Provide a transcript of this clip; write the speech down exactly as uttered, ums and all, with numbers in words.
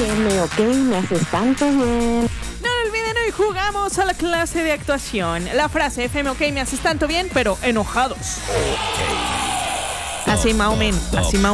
F M, ok, me haces tanto bien. No lo olviden, hoy jugamos a la clase de actuación. La frase F M, ok, me haces tanto bien, pero enojados. Así más o menos, así más o menos.